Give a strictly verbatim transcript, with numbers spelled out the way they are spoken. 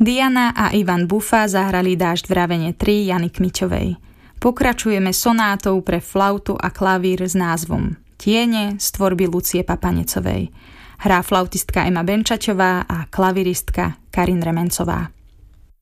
Diana a Ivan Bufa zahrali Dážď v Ravene tri Jany Kmičovej. Pokračujeme sonátou pre flautu a klavír s názvom Tiene z tvorby Lucie Papanecovej. Hrá flautistka Ema Benčačová a klaviristka Karin Remencová.